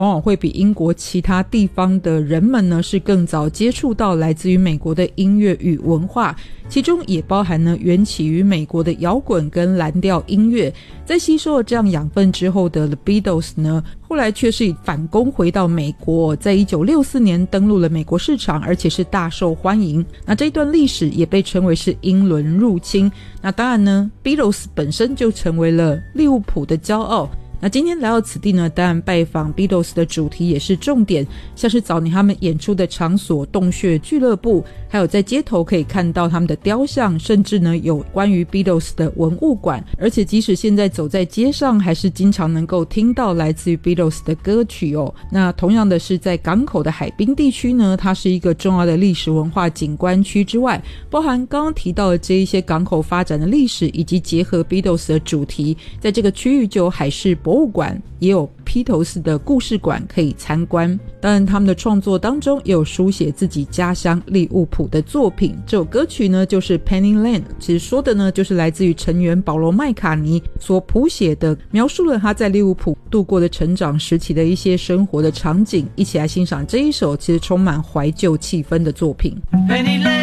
往往会比英国其他地方的人们呢是更早接触到来自于美国的音乐与文化，其中也包含呢缘起于美国的摇滚跟蓝调音乐。在吸收了这样养分之后的 The Beatles 呢，后来却是反攻回到美国，在1964年登陆了美国市场，而且是大受欢迎。那这一段历史也被称为是英伦入侵。那当然呢 Beatles 本身就成为了利物浦的骄傲。那今天来到此地呢，当然拜访 Beatles 的主题也是重点，像是早年他们演出的场所洞穴俱乐部，还有在街头可以看到他们的雕像，甚至呢有关于 Beatles 的文物馆，而且即使现在走在街上，还是经常能够听到来自于 Beatles 的歌曲哦。那同样的是在港口的海滨地区呢，它是一个重要的历史文化景观区之外，包含刚刚提到的这一些港口发展的历史，以及结合 Beatles 的主题，在这个区域就有海事博物馆，也有披头士的故事馆可以参观。当然他们的创作当中也有书写自己家乡利物浦的作品，这首歌曲呢就是 Penny Lane， 其实说的呢就是来自于成员保罗麦卡尼所谱写的，描述了他在利物浦度过的成长时期的一些生活的场景。一起来欣赏这一首其实充满怀旧气氛的作品。